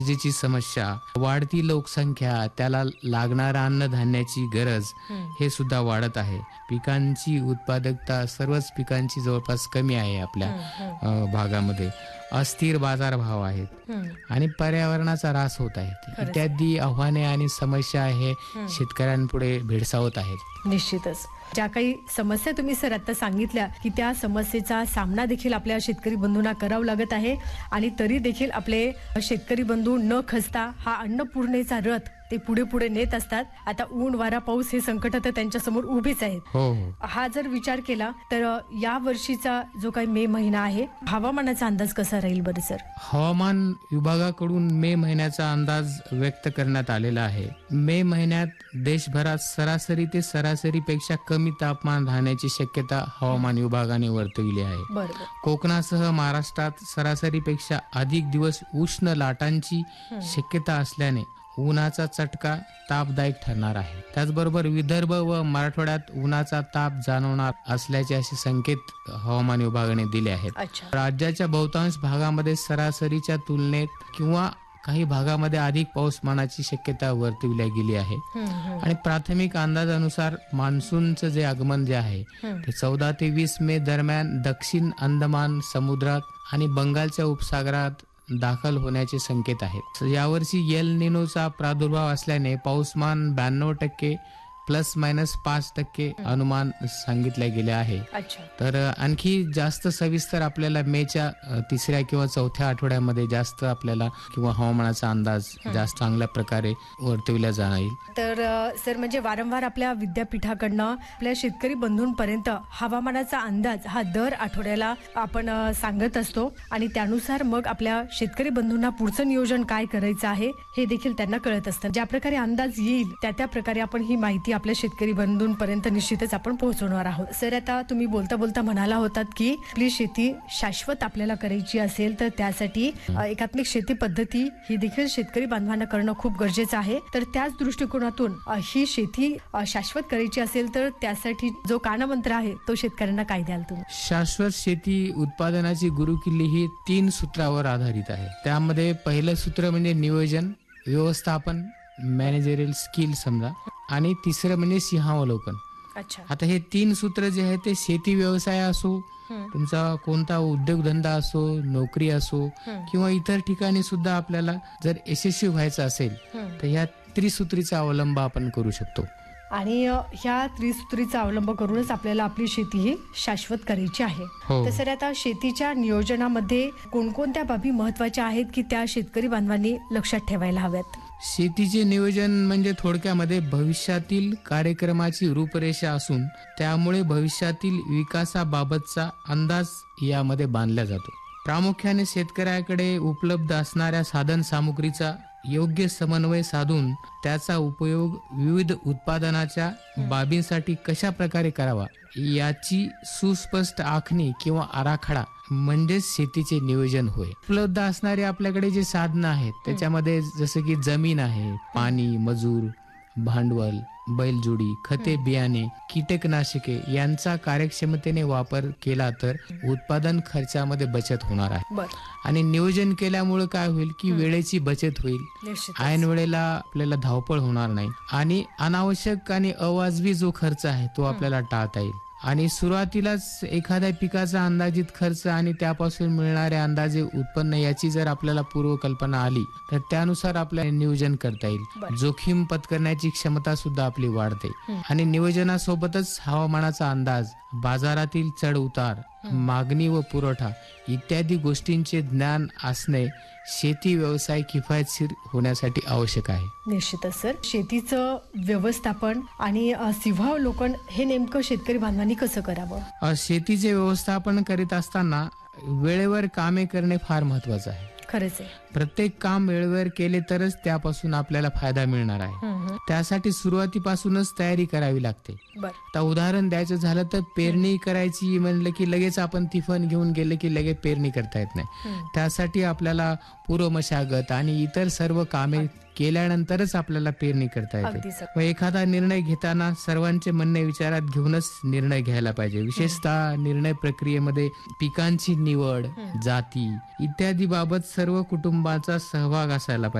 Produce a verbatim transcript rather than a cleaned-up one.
जी समस्या, वाढती लोकसंख्या, त्याला लागणारा अन्नधान्याची गरज हे सुद्धा वाढत आहे. पिकांची उत्पादकता सर्वच पिकांची जवळपास कमी आहे आपल्या भागामध्ये. अस्थिर बाजारभाव आहेत आणि पर्यावरणाचा ऱ्हास होत आहे. इत्यादी आव्हाने आणि समस्या हे शेतकऱ्यांपुढे भेडसावत आहेत. निश्चितच ज्या काही समस्या तुम्ही सर आता सांगितल्या की त्या समस्येचा सामना देखील आपल्या शेतकरी बंधूंना करावा लागत आहे आणि तरी देखील आपले शेतकरी बंधू न खचता हा अन्नपूर्णेचा रथ ते पुढे पुढे नेत असतात. आता ऊन वारा पाऊस हे संकट तर त्यांच्या समोर उभीच आहेत. हो. हा जर विचार केला तर या वर्षीचा जो काही मे महिना आहे, हवामानाचा अंदाज कसा राहील बरं सर? हवामान विभागाकडून मे महिन्याचा अंदाज व्यक्त करण्यात आलेला आहे. मे महिन्यात देशभरात सरासरी ते सरासरीपेक्षा कमी तापमान राहण्याची शक्यता हवामान विभागाने वर्तविली आहे. बरोबर. कोकणासह महाराष्ट्रात सरासरीपेक्षा अधिक दिवस उष्ण लाटांची शक्यता असल्याने उन्हाचा चटका तापदायक ठरणार आहे. त्याचबरोबर विदर्भ व मराठवाड्यात उन्हाचा ताप जाणवणार असल्याचे असे संकेत हवामान विभागाने दिले आहेत. राज्याच्या बहुतांश भागामध्ये सरासरीच्या तुलनेत किंवा काही भागामध्ये अधिक पाऊसमानाची शक्यता वर्तविली गेली आहे. आणि प्राथमिक अंदाजानुसार मान्सूनचं जे आगमन जे आहे ते चौदा ते वीस मे दरम्यान दक्षिण अंदमान समुद्रात आणि बंगालच्या उपसागरात दाखल होण्याचे संकेत आहेत. यावर्षी एल निनोचा प्रादुर्भाव असल्याने पाऊसमान ब्याण्णव टक्के प्लस मायनस पाच टक्के अनुमान सांगितले गेले आहे. तर आणखी जास्त सविस्तर आपल्याला मेच्या तिसऱ्या किंवा चौथ्या आठवड्यामध्ये जास्त आपल्याला किंवा हवामानाचा अंदाज जास्त चांगल्या प्रकारे वर्तविला जाईल. तर सर म्हणजे वारंवार आपल्या विद्यापीठाकडनं आपल्या शेतकरी बंधूंपर्यंत हवामानाचा अंदाज हा दर आठवड्याला आपण सांगत असतो आणि त्यानुसार मग आपल्या शेतकरी बंधूंना पुढचं नियोजन काय करायचं आहे हे देखील त्यांना कळत असतं. ज्या प्रकारे अंदाज येईल त्या त्या प्रकारे आपण ही माहिती आपल्या शेतकरी बंधूंपर्यंत निश्चितच आपण पोहोचवणार आहोत. सर आता तुम्ही बोलता बोलता म्हणाला होतात की आपली शेती शाश्वत आपल्याला करायची असेल तर त्यासाठी एकात्मिक शेती पद्धती ही देखील शेतकरी बांधवांना करणं खूप गरजेचं आहे. तर त्याच दृष्टिकोनातून ही शेती शाश्वत करायची असेल तर त्यासाठी जो कानमंत्र आहे तो शेतकऱ्यांना काय द्याल तुम्ही? शाश्वत शेती उत्पादनाची गुरुकिल्ली ही तीन सूत्रावर आधारित आहे. त्यामध्ये पहिलं सूत्र म्हणजे नियोजन, व्यवस्थापन, मॅनेजरियल स्किल समजा, आणि तिसरं म्हणजे सिंहावलोकन. आता हे तीन सूत्र जे आहे ते शेती व्यवसाय असो, तुमचा कोणता उद्योगधंदा असो, नोकरी असो किंवा इतर ठिकाणी सुद्धा आपल्याला जर यशस्वी व्हायचं असेल तर ह्या त्रिसूत्रीचा अवलंब आपण करू शकतो. आणि ह्या त्रिसूत्रीचा अवलंब करूनच आपल्याला आपली शेती ही शाश्वत करायची आहे. तसं आता शेतीच्या नियोजनामध्ये कोणकोणत्या बाबी महत्वाच्या आहेत की त्या शेतकरी बांधवांनी लक्षात ठेवायला हव्यात? शेतीचे नियोजन म्हणजे थोडक्यामध्ये भविष्यातील कार्यक्रमाची रूपरेषा असून त्यामुळे भविष्यातील विकासाबाबतचा अंदाज यामध्ये बांधला जातो. प्रामुख्याने शेतकऱ्याकडे उपलब्ध असणाऱ्या साधन सामुग्रीचा योग्य समन्वय साधून त्याचा उपयोग विविध उत्पादनाच्या बाबींसाठी कशा प्रकारे करावा याची सुस्पष्ट आखणी किंवा आराखडा म्हणजेच शेतीचे नियोजन होय. उपलब्ध असणारे आपल्याकडे जे साधनं आहेत त्याच्यामध्ये जसं की जमीन आहे, पाणी, मजूर, भांडवल, बैलजोडी, खते, बियाणे, कीटकनाशके यांचा कार्यक्षमतेने वापर केला तर उत्पादन खर्चामध्ये बचत होणार आहे. आणि नियोजन केल्यामुळे काय होईल की वेळेची बचत होईल, ऐन वेळेला आपल्याला धावपळ होणार नाही आणि अनावश्यक आणि अवाजवी जो खर्च आहे तो आपल्याला टाळता येईल. आणि सुरुवातीलाच एखाद्या पिकाचा अंदाजित खर्च आणि त्यापासून मिळणारे अंदाजे उत्पन्न याची जर आपल्याला पूर्वकल्पना आली तर त्यानुसार आपल्याला नियोजन करता येईल. जोखीम पत्करण्याची क्षमता सुद्धा आपली वाढते. आणि नियोजनासोबतच हवामानाचा अंदाज, बाजारातील चढ उतार, मागणी व पुरवठा इत्यादी गोष्टींचे ज्ञान असणे शेती व्यवसाय किफायतशीर होण्यासाठी आवश्यक आहे. निश्चितच सर, शेतीचं व्यवस्थापन आणि सिंहावलोकन हे नेमकं शेतकरी बांधवांनी कसं करावं? शेतीचे व्यवस्थापन करीत असताना वेळेवर कामे करणे फार महत्वाचं आहे. खरंच आहे. प्रत्येक काम वेळेवर केले तरच त्यापासून आपल्याला फायदा मिळणार आहे. त्यासाठी सुरुवातीपासूनच तयारी करावी लागते. आता उदाहरण द्यायचं झालं तर पेरणी करायची म्हणलं की लगेच आपण तिफन घेऊन गेले की लगेच पेरणी करता येत नाही. त्यासाठी आपल्याला पूर्व मशागत आणि इतर सर्व कामे केल्यानंतरच आपल्याला पेरणी करता येते. अगदी सर. व एखादा निर्णय घेताना सर्वांचे म्हणणे विचारात घेऊनच निर्णय घ्यायला पाहिजे. विशेषतः निर्णय प्रक्रियेमध्ये पिकांची निवड, जाती इत्यादी बाबत सर्व कुटुंबाचा सहभाग असायला पाहिजे.